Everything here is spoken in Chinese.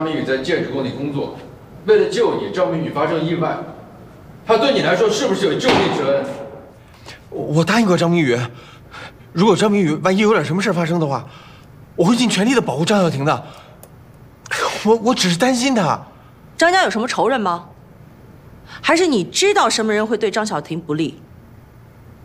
明宇在建筑工地工作，为了救你，张明宇发生意外，他对你来说是不是有救命之恩？ 我答应过张明宇，如果张明宇万一有点什么事发生的话，我会尽全力的保护张小婷的。我只是担心他。 张家有什么仇人吗？还是你知道什么人会对张小婷不利？